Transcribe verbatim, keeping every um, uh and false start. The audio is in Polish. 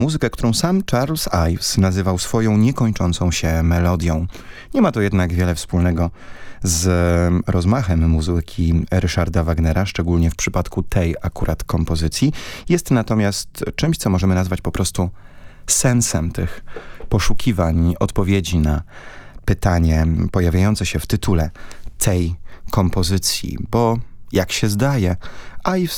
Muzykę, którą sam Charles Ives nazywał swoją niekończącą się melodią. Nie ma to jednak wiele wspólnego z rozmachem muzyki Ryszarda Wagnera, szczególnie w przypadku tej akurat kompozycji. Jest natomiast czymś, co możemy nazwać po prostu sensem tych poszukiwań, odpowiedzi na pytanie pojawiające się w tytule tej kompozycji, bo jak się zdaje, Ives